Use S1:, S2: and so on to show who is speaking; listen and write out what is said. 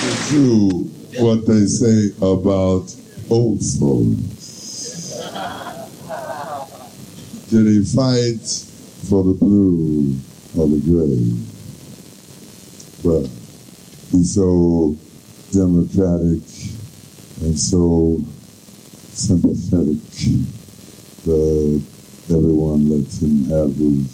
S1: true what they say about old souls. Did he fight for the blue or the gray? Well, he's so democratic and so sympathetic that everyone lets him have his